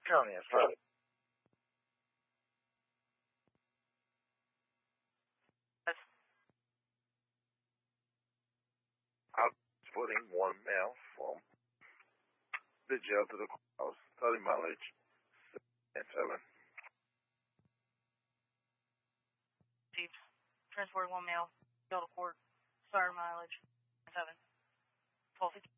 County, that's right. Putting 1 mile from the jail to the courthouse, 30 mileage, and 7. Chief, transport 1 mile, jail to court, starter mileage, 7. 1250.